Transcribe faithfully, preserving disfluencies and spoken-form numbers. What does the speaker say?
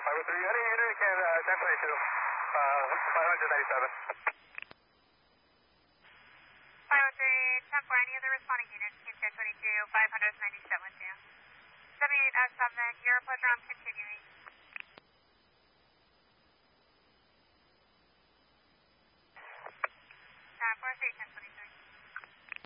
five oh three, any unit can uh, definitely to uh, five ninety-seven. five oh three, ten four, any other responding units, Team ten twenty-two, five hundred